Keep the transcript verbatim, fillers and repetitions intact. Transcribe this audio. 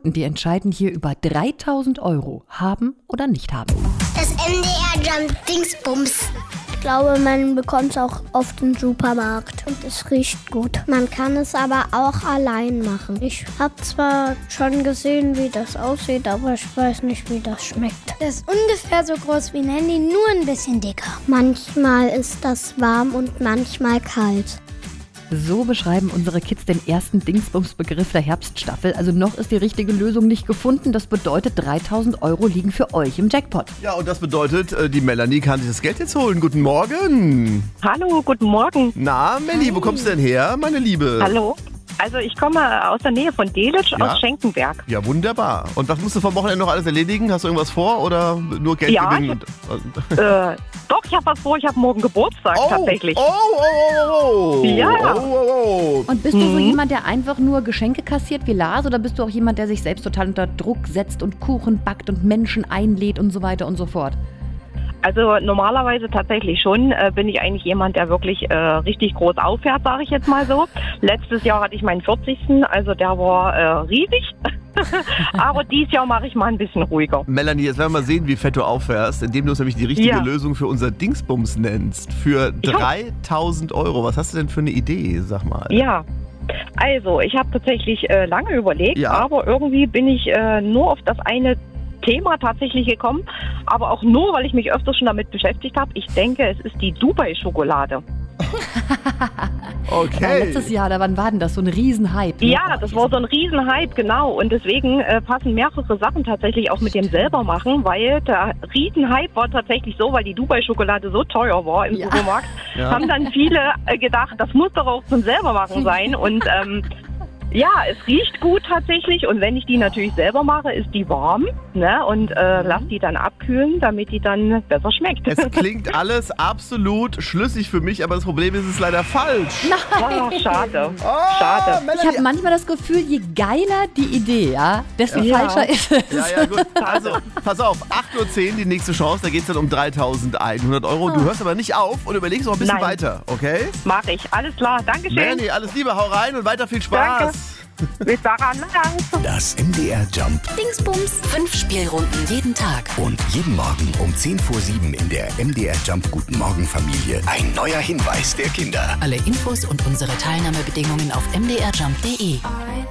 Kunden, die entscheiden hier über dreitausend Euro. Haben oder nicht haben. Das M D R Jump Dingsbums. Ich glaube, man bekommt es auch oft im Supermarkt und es riecht gut. Man kann es aber auch allein machen. Ich habe zwar schon gesehen, wie das aussieht, aber ich weiß nicht, wie das schmeckt. Das ist ungefähr so groß wie ein Handy, nur ein bisschen dicker. Manchmal ist das warm und manchmal kalt. So beschreiben unsere Kids den ersten Dingsbums-Begriff der Herbststaffel. Also noch ist die richtige Lösung nicht gefunden. Das bedeutet, dreitausend Euro liegen für euch im Jackpot. Ja, und das bedeutet, die Melanie kann sich das Geld jetzt holen. Guten Morgen. Hallo, guten Morgen. Na, Melli, wo kommst du denn her, meine Liebe? Hallo. Also ich komme aus der Nähe von Delitzsch, Ja. aus Schenkenberg. Ja, wunderbar. Und was musst du vom Wochenende noch alles erledigen? Hast du irgendwas vor oder nur Geld Ja, gewinnen? ich Äh, doch, ich habe was vor. Ich habe morgen Geburtstag oh, tatsächlich. Oh, oh, oh, oh. Ja. Oh, oh, oh. Und bist du so jemand, der einfach nur Geschenke kassiert wie Lars? Oder bist du auch jemand, der sich selbst total unter Druck setzt und Kuchen backt und Menschen einlädt und so weiter und so fort? Also normalerweise tatsächlich schon äh, bin ich eigentlich jemand, der wirklich äh, richtig groß auffährt, sage ich jetzt mal so. Letztes Jahr hatte ich meinen vierzigsten, also der war äh, riesig. Aber dieses Jahr mache ich mal ein bisschen ruhiger. Melanie, jetzt werden wir mal sehen, wie fett du auffährst, indem du uns nämlich die richtige Ja. Lösung für unser Dingsbums nennst. Für Ja. dreitausend Euro. Was hast du denn für eine Idee, sag mal? Ja, also ich habe tatsächlich äh, lange überlegt, Ja. aber irgendwie bin ich äh, nur auf das eine Thema tatsächlich gekommen, aber auch nur, weil ich mich öfters schon damit beschäftigt habe. Ich denke, es ist die Dubai-Schokolade. Ja, Okay. letztes Jahr, da wann war denn das? So ein Riesenhype. Ne? Ja, das war so ein Riesenhype, genau. Und deswegen äh, passen mehrere Sachen tatsächlich auch mit dem selber machen, weil der Riesenhype war tatsächlich so, weil die Dubai-Schokolade so teuer war im Ja. Supermarkt, Ja. haben dann viele äh, gedacht, das muss doch auch zum selbermachen sein. Und ähm, ja, es riecht gut tatsächlich. Und wenn ich die natürlich selber mache, ist die warm, ne? Und äh, lass die dann abkühlen, damit die dann besser schmeckt. Es klingt alles absolut schlüssig für mich, aber das Problem ist, es ist leider falsch. Ah, schade. Oh, Schade. Ich habe manchmal das Gefühl, je geiler die Idee, ja, desto Ja. falscher ist es. Ja, ja, gut. Also, pass auf, acht Uhr zehn die nächste Chance, da geht es dann um dreitausendeinhundert Euro. Du hörst aber nicht auf und überlegst noch ein bisschen Nein. weiter, okay? Mach ich. Alles klar. Dankeschön. Melanie, alles Liebe, hau rein und weiter viel Spaß. Danke. Bis daran. Das M D R Jump Dingsbums. Fünf Spielrunden jeden Tag. und jeden Morgen um zehn vor sieben in der M D R Jump Guten Morgen Familie ein neuer Hinweis der Kinder. Alle Infos und unsere Teilnahmebedingungen auf m d r jump punkt d e.